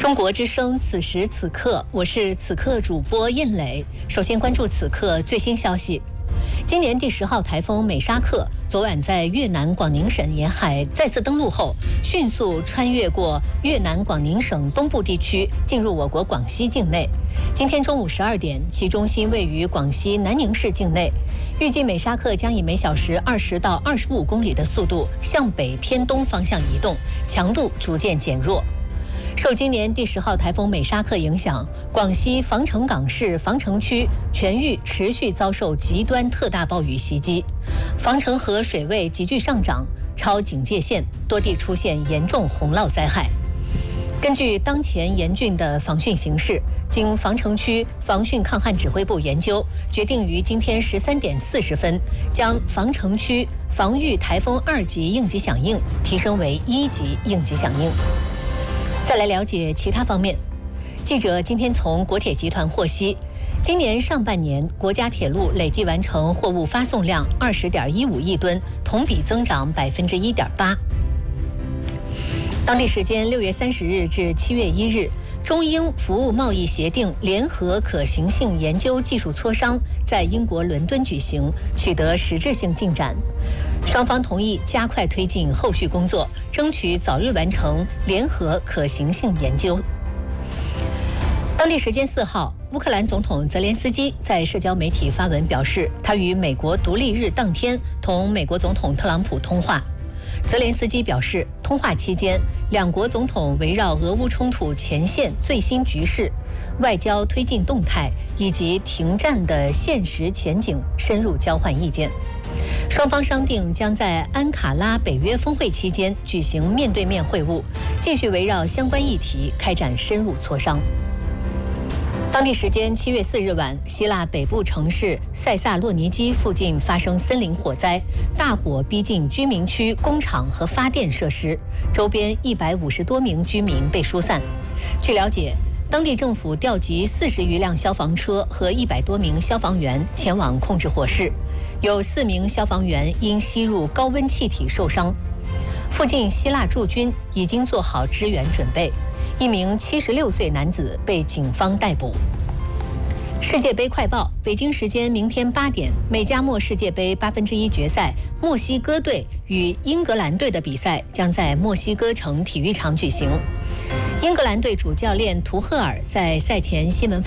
中国之声，此时此刻，我是此刻主播燕磊。首先关注此刻最新消息。今年第10号台风美沙克昨晚在越南广宁省沿海再次登陆后，迅速穿越过越南广宁省东部地区，进入我国广西境内。今天中午12点，其中心位于广西南宁市境内。预计美沙克将以每小时20到25公里的速度向北偏东方向移动，强度逐渐减弱。受今年第10号台风美沙克影响，广西防城港市防城区全域持续遭受极端特大暴雨袭击，防城河水位急剧上涨，超警戒线，多地出现严重洪涝灾害。根据当前严峻的防汛形势，经防城区防汛抗旱指挥部研究，决定于今天13点40分将防城区防御台风2级应急响应提升为1级应急响应。再来了解其他方面。记者今天从国铁集团获悉，今年上半年国家铁路累计完成货物发送量20.15亿吨，同比增长1.8%。当地时间6月30日至7月1日，中英服务贸易协定联合可行性研究技术磋商在英国伦敦举行，取得实质性进展。双方同意加快推进后续工作，争取早日完成联合可行性研究。当地时间4号，乌克兰总统泽连斯基在社交媒体发文表示，他于美国独立日当天同美国总统特朗普通话。泽连斯基表示，通话期间，两国总统围绕俄乌冲突前线最新局势、外交推进动态以及停战的现实前景深入交换意见。双方商定将在安卡拉北约峰会期间举行面对面会晤，继续围绕相关议题开展深入磋商。当地时间7月4日晚，希腊北部城市塞萨洛尼基附近发生森林火灾，大火逼近居民区、工厂和发电设施，周边150多名居民被疏散。据了解，当地政府调集40余辆消防车和100多名消防员前往控制火势，有4名消防员因吸入高温气体受伤。附近希腊驻军已经做好支援准备。一名76岁男子被警方逮捕。世界杯快报：北京时间明天8点，美加墨世界杯1/8决赛，墨西哥队与英格兰队的比赛将在墨西哥城体育场举行。英格兰队主教练图赫尔在赛前新闻